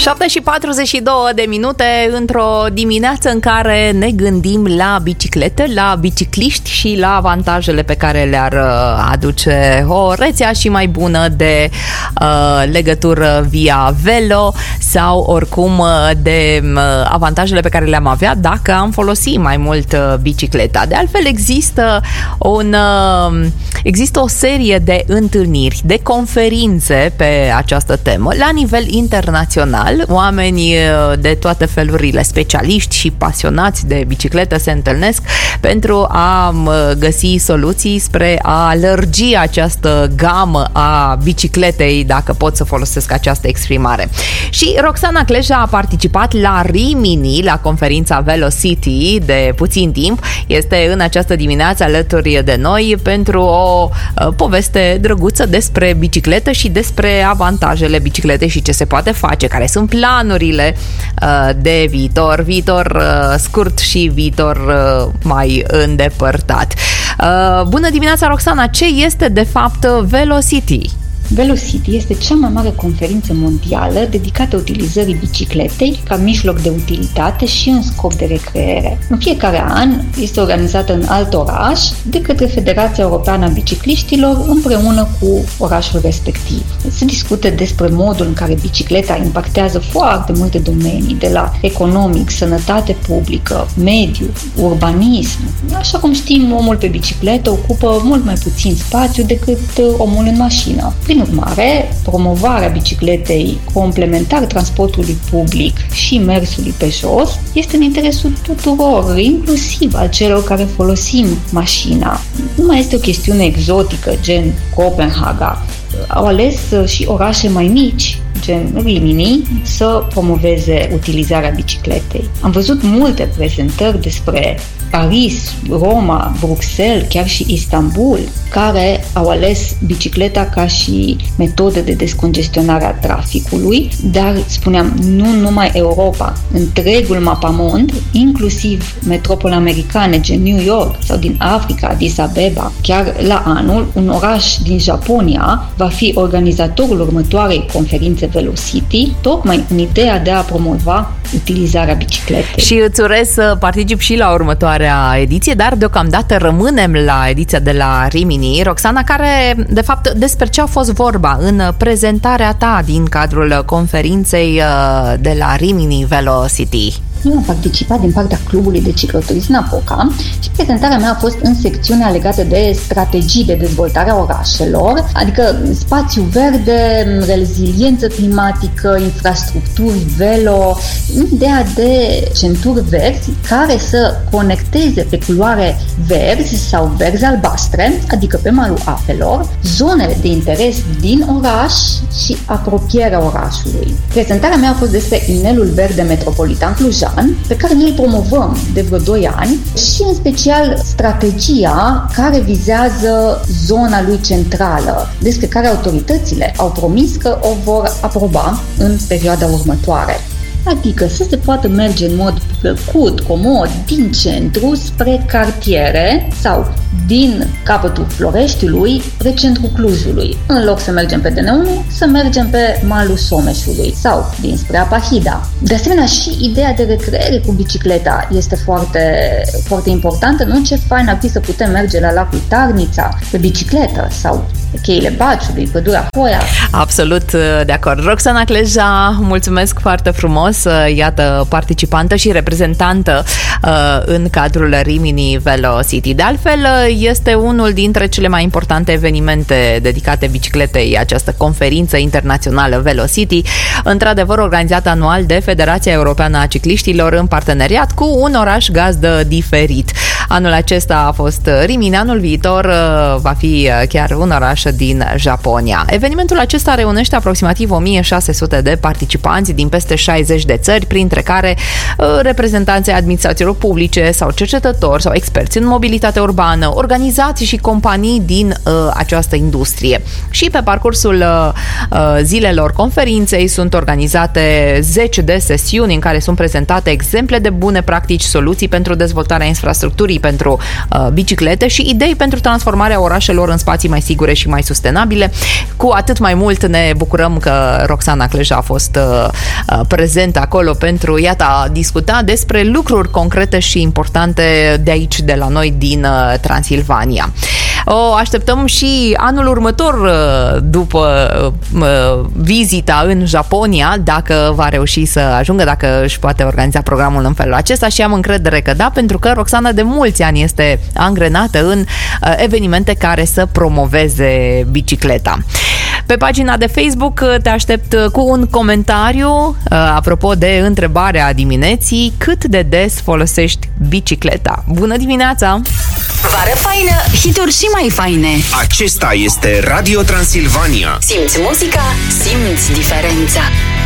7:42 într-o dimineață în care ne gândim la biciclete, la bicicliști și la avantajele pe care le-ar aduce o rețea și mai bună de legătură via Velo sau oricum de avantajele pe care le-am avea dacă am folosit mai mult bicicleta. De altfel există o serie de întâlniri, de conferințe pe această temă la nivel internațional. Oameni de toate felurile, specialiști și pasionați de bicicletă se întâlnesc pentru a găsi soluții spre a lărgi această gamă a bicicletei, dacă pot să folosesc această exprimare. Și Roxana Kleja a participat la Rimini, la conferința Velocity de puțin timp. Este în această dimineață alături de noi pentru o poveste drăguță despre bicicletă și despre avantajele bicicletei și ce se poate face, care sunt planurile de viitor scurt și viitor mai îndepărtat. Bună dimineața, Roxana! Ce este de fapt Velocity? Velocity este cea mai mare conferință mondială dedicată utilizării bicicletei ca mijloc de utilitate și în scop de recreere. În fiecare an este organizată în alt oraș de către Federația Europeană a Bicicliștilor împreună cu orașul respectiv. Se discută despre modul în care bicicleta impactează foarte multe domenii, de la economic, sănătate publică, mediu, urbanism. Așa cum știm, omul pe bicicletă ocupă mult mai puțin spațiu decât omul în mașină. Prin urmare, promovarea bicicletei complementar transportului public și mersului pe jos este în interesul tuturor, inclusiv al celor care folosim mașina. Nu mai este o chestiune exotică, gen Copenhaga. Au ales și orașe mai mici, gen Rimini, să promoveze utilizarea bicicletei. Am văzut multe prezentări despre Paris, Roma, Bruxelles, chiar și Istanbul, care au ales bicicleta ca și metodă de descongestionare a traficului, dar, spuneam, nu numai Europa, întregul mapamond, inclusiv metropole americane, gen New York sau din Africa, Addis Abeba. Chiar la anul, un oraș din Japonia va fi organizatorul următoarei conferințe Velocity, tocmai în ideea de a promova utilizarea bicicletei. Și îți urez să particip și la următoarea ediție, dar deocamdată rămânem la ediția de la Rimini. Roxana, care, de fapt, despre ce a fost vorba în prezentarea ta din cadrul conferinței de la Rimini Velocity? Eu am participat din partea clubului de cicloturism Napoca și prezentarea mea a fost în secțiunea legată de strategii de dezvoltare a orașelor, adică spațiu verde, reziliență climatică, infrastructuri, velo, ideea de centuri verzi care să conecteze pe culoare verzi sau verzi-albastre, adică pe malul apelor, zonele de interes din oraș și apropierea orașului. Prezentarea mea a fost despre inelul verde metropolitan Cluj, pe care noi îl promovăm de vreo 2 ani și în special strategia care vizează zona lui centrală, despre care autoritățile au promis că o vor aproba în perioada următoare. Adică să se poată merge în mod plăcut, comod, din centru spre cartiere sau din capătul Floreștiului spre centrul Clujului. În loc să mergem pe DN1, să mergem pe malul Someșului sau dinspre Apahida. De asemenea, și ideea de recreere cu bicicleta este foarte, foarte importantă. Nu, ce fain ar fi să putem merge la lacul Tarnița pe bicicletă sau pe cheile Baciului, pădurea Hoia. Absolut de acord. Roxana Kleja, mulțumesc foarte frumos. Iată, participantă și reprezentantă în cadrul Rimini Velocity. De altfel, este unul dintre cele mai importante evenimente dedicate bicicletei, această conferință internațională Velocity, într-adevăr organizată anual de Federația Europeană a Cicliștilor în parteneriat cu un oraș gazdă diferit. Anul acesta a fost Rimini, anul viitor va fi chiar un oraș din Japonia. Evenimentul acesta reunește aproximativ 1600 de participanți din peste 60 de țări, printre care reprezentanții administrațiilor publice sau cercetători sau experți în mobilitate urbană, organizații și companii din această industrie. Și pe parcursul zilelor conferinței sunt organizate 10 de sesiuni în care sunt prezentate exemple de bune practici, soluții pentru dezvoltarea infrastructurii idei pentru biciclete și idei pentru transformarea orașelor în spații mai sigure și mai sustenabile. Cu atât mai mult ne bucurăm că Roxana Cleja a fost prezentă acolo pentru, iată, a discuta despre lucruri concrete și importante de aici, de la noi, din Transilvania. O așteptăm și anul următor după vizita în Japonia, dacă va reuși să ajungă, dacă își poate organiza programul în felul acesta, și am încredere că da, pentru că Roxana de mulți ani este angrenată în evenimente care să promoveze bicicleta. Pe pagina de Facebook te aștept cu un comentariu apropo de întrebarea dimineții: cât de des folosești bicicleta? Bună dimineața! Vară faină, hituri și mai faine. Acesta este Radio Transilvania. Simți muzica, simți diferența.